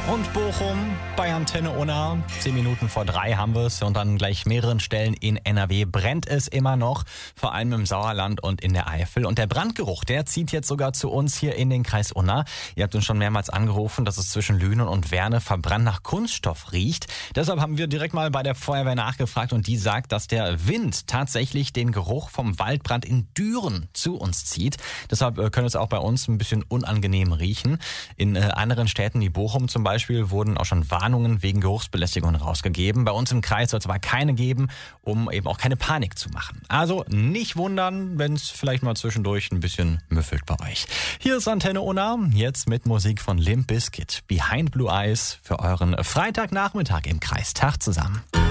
und Bochum bei Antenne Unna. 10 Minuten vor 3 haben wir es und an gleich mehreren Stellen in NRW brennt es immer noch, vor allem im Sauerland und in der Eifel. Und der Brandgeruch, der zieht jetzt sogar zu uns hier in den Kreis Unna. Ihr habt uns schon mehrmals angerufen, dass es zwischen Lünen und Werne verbrannt nach Kunststoff riecht. Deshalb haben wir direkt mal bei der Feuerwehr nachgefragt und die sagt, dass der Wind tatsächlich den Geruch vom Waldbrand in Düren zu uns zieht. Deshalb können es auch bei uns ein bisschen unangenehm riechen. In anderen Städten wie Bochum zum Beispiel wurden auch schon Warnungen wegen Geruchsbelästigung rausgegeben. Bei uns im Kreis soll es aber keine geben, um eben auch keine Panik zu machen. Also nicht wundern, wenn es vielleicht mal zwischendurch ein bisschen müffelt bei euch. Hier ist Antenne Unna, jetzt mit Musik von Limp Bizkit. Behind Blue Eyes für euren Freitagnachmittag im Kreistag zusammen.